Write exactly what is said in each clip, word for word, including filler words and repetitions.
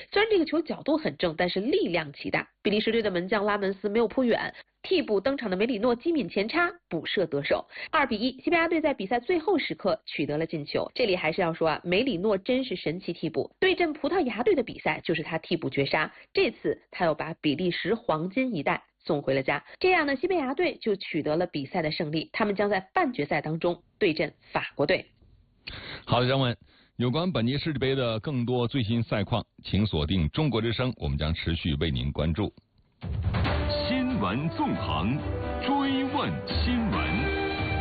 虽然这个球角度很正，但是力量奇大，比利时队的门将拉门斯没有扑远，替补登场的梅里诺机敏前插补射得手，二比一，西班牙队在比赛最后时刻取得了进球。这里还是要说啊，梅里诺真是神奇替补，对阵葡萄牙队的比赛就是他替补绝杀，这次他又把比利时黄金一代送回了家，这样呢，西班牙队就取得了比赛的胜利，他们将在半决赛当中对阵法国队。 好的，张文，有关本届世界杯的更多最新赛况，请锁定中国之声，我们将持续为您关注。 新闻纵横，追问新闻。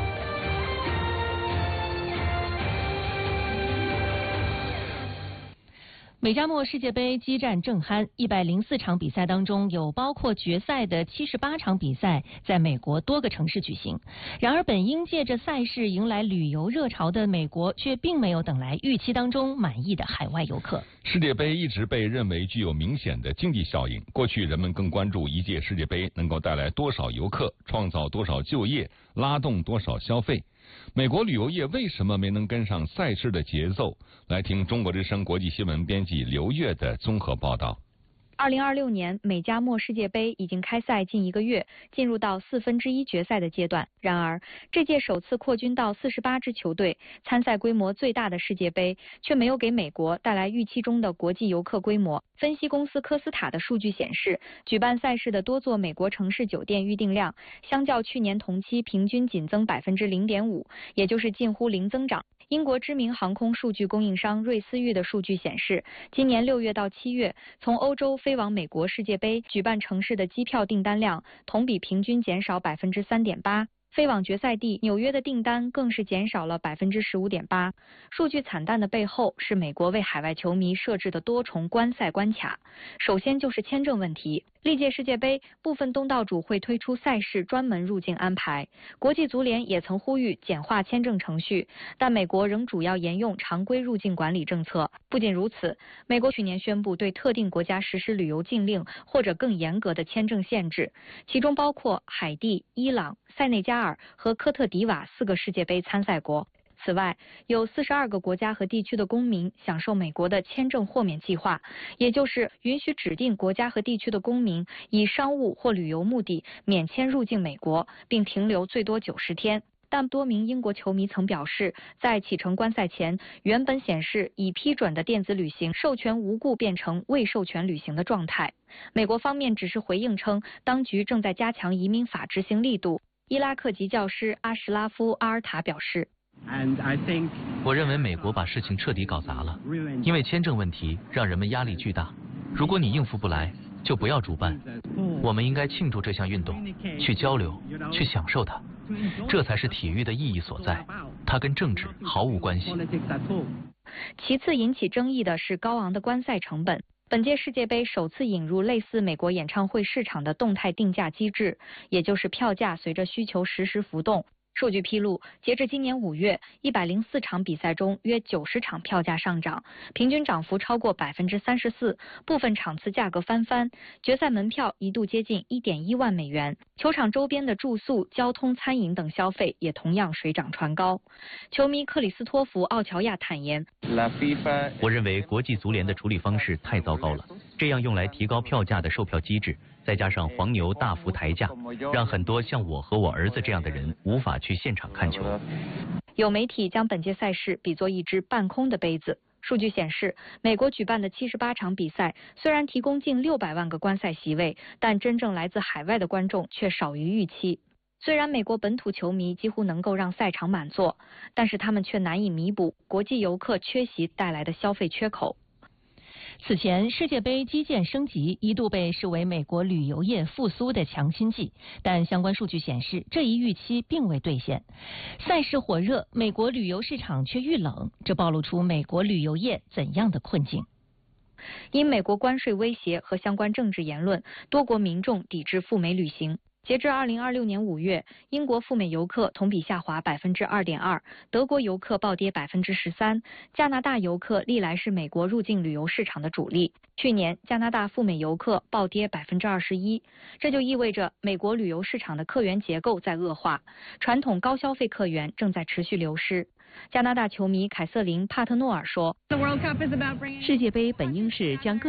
美加墨世界杯激战正酣，一百零四场比赛当中，有包括决赛的七十八场比赛在美国多个城市举行。然而，本应借着赛事迎来旅游热潮的美国，却并没有等来预期当中满意的海外游客。 世界杯一直被认为具有明显的经济效应，过去人们更关注一届世界杯能够带来多少游客，创造多少就业，拉动多少消费。美国旅游业为什么没能跟上赛事的节奏？来听中国之声国际新闻编辑刘越的综合报道。 二零二六年美加墨世界杯已经开赛近一个月，进入到四分之一决赛的阶段。然而，这届首次扩军到四十八支球队，参赛规模最大的世界杯，却没有给美国带来预期中的国际游客规模。分析公司科斯塔的数据显示，举办赛事的多座美国城市酒店预订量，相较去年同期平均仅增百分之零点五，也就是近乎零增长。英国知名航空数据供应商瑞思域的数据显示，今年六月到七月，从欧洲飞往美国世界杯举办城市的机票订单量同比平均减少百分之三点八。飞往决赛地纽约的订单更是减少了百分之十五点八。数据惨淡的背后是美国为海外球迷设置的多重观赛关卡。首先就是签证问题，历届世界杯部分东道主会推出赛事专门入境安排，国际足联也曾呼吁简化签证程序，但美国仍主要沿用常规入境管理政策。不仅如此，美国去年宣布对特定国家实施旅游禁令或者更严格的签证限制，其中包括海地、伊朗、塞内加尔和科特迪瓦四个世界杯参赛国。此外，有四十二个国家和地区的公民享受美国的签证豁免计划，也就是允许指定国家和地区的公民以商务或旅游目的免签入境美国，并停留最多九十天。但多名英国球迷曾表示，在启程观赛前，原本显示已批准的电子旅行授权无故变成未授权旅行的状态。美国方面只是回应称，当局正在加强移民法执行力度。伊拉克籍教师阿什拉夫·阿尔塔表示， 我认为美国把事情彻底搞砸了，因为签证问题让人们压力巨大。如果你应付不来，就不要主办。我们应该庆祝这项运动，去交流，去享受它，这才是体育的意义所在。它跟政治毫无关系。 其次引起争议的是高昂的观赛成本。本届世界杯首次引入类似美国演唱会市场的动态定价机制，也就是票价随着需求实时浮动。数据披露，截至今年五月，一百零四场比赛中，约九十场票价上涨，平均涨幅超过百分之三十四，部分场次价格翻番。决赛门票一度接近一点一万美元，球场周边的住宿、交通、餐饮等消费也同样水涨船高。球迷克里斯托弗·奥乔亚坦言：“ 我认为国际足联的处理方式太糟糕了，这样用来提高票价的售票机制，再加上黄牛大幅抬价，让很多像我和我儿子这样的人无法去现场看球。” 有媒体将本届赛事比作一只半空的杯子。数据显示，美国举办的七十八场比赛虽然提供近六百万个观赛席位，但真正来自海外的观众却少于预期。虽然美国本土球迷几乎能够让赛场满座，但是他们却难以弥补国际游客缺席带来的消费缺口。 此前，世界杯基建升级一度被视为美国旅游业复苏的强心剂，但相关数据显示，这一预期并未兑现。赛事火热，美国旅游市场却遇冷，这暴露出美国旅游业怎样的困境？ 因美国关税威胁和相关政治言论，多国民众抵制赴美旅行。截至二零二六年五月，英国赴美游客同比下滑百分之二点二，德国游客暴跌百分之十三，加拿大游客历来是美国入境旅游市场的主力。去年加拿大赴美游客暴跌百分之二十一，这就意味着美国旅游市场的客源结构在恶化，传统高消费客源正在持续流失。加拿大球迷凯瑟琳·帕特诺尔说：“世界杯本应是将各